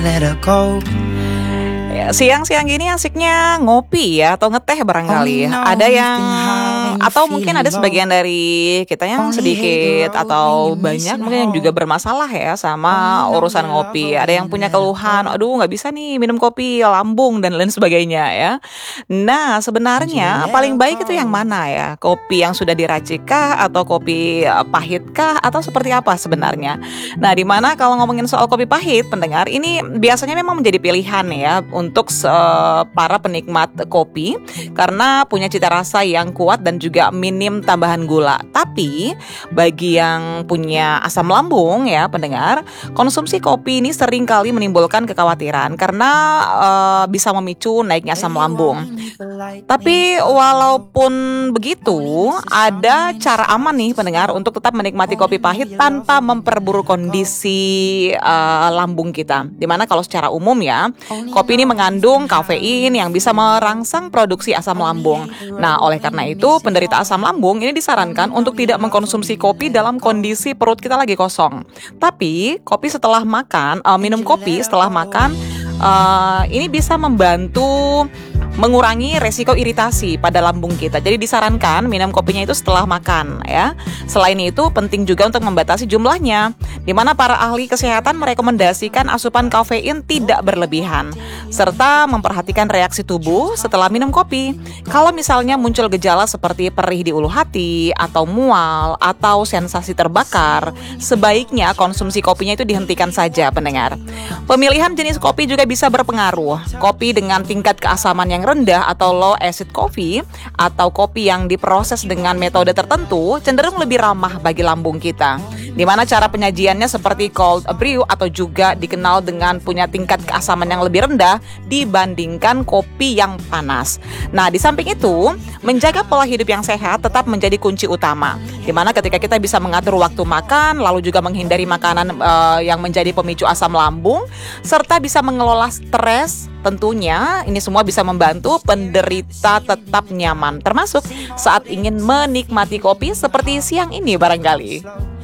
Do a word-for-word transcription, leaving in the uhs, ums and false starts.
let her go. Ya, siang-siang gini asiknya ngopi ya atau ngeteh barangkali. Oh, no, Ada yang been atau hiding, mungkin ada feeling sebagian dari kita yang Only hate the sedikit road atau when you're banyak missing mungkin yang juga home. bermasalah ya sama Only know urusan you love ngopi. her Ada when yang you punya let her keluhan, go. aduh nggak bisa nih minum kopi, lambung dan lain sebagainya ya. Nah And you sebenarnya let paling her baik itu yang go. mana ya? Kopi yang sudah diracik kah atau kopi eh, pahit kah atau seperti apa sebenarnya? Nah di mana kalau ngomongin soal kopi pahit pendengar ini biasanya memang menjadi pilihan ya untuk se- para penikmat kopi karena punya cita rasa yang kuat dan juga minim tambahan gula. Tapi bagi yang punya asam lambung ya pendengar, konsumsi kopi ini sering kali menimbulkan kekhawatiran karena eh, bisa memicu naiknya asam lambung. Tapi walaupun begitu, ada cara aman nih pendengar untuk tetap menikmati kopi pahit tanpa memperburuk kondisi eh, lambung kita. Dimana kalau secara umum ya, kopi ini mengandung kafein yang bisa merangsang produksi asam lambung. Nah, oleh karena itu, penderita asam lambung ini disarankan untuk tidak mengkonsumsi kopi dalam kondisi perut kita lagi kosong. Tapi, kopi setelah makan, eh, minum kopi setelah makan, eh, ini bisa membantu mengurangi resiko iritasi pada lambung kita. Jadi disarankan minum kopinya itu setelah makan ya. Selain itu penting juga untuk membatasi jumlahnya, di mana para ahli kesehatan merekomendasikan asupan kafein tidak berlebihan serta memperhatikan reaksi tubuh setelah minum kopi. Kalau misalnya muncul gejala seperti perih di ulu hati atau mual atau sensasi terbakar, sebaiknya konsumsi kopinya itu dihentikan saja pendengar. Pemilihan jenis kopi juga bisa berpengaruh. Kopi dengan tingkat keasaman yang rendah atau low acid coffee atau kopi yang diproses dengan metode tertentu cenderung lebih ramah bagi lambung kita. Di mana cara penyajiannya seperti cold brew atau juga dikenal dengan punya tingkat keasaman yang lebih rendah dibandingkan kopi yang panas. Nah, di samping itu, menjaga pola hidup yang sehat tetap menjadi kunci utama. Di mana ketika kita bisa mengatur waktu makan, lalu juga menghindari makanan uh, yang menjadi pemicu asam lambung, serta bisa mengelola stres, tentunya ini semua bisa membantu penderita tetap nyaman, termasuk saat ingin menikmati kopi seperti siang ini barangkali.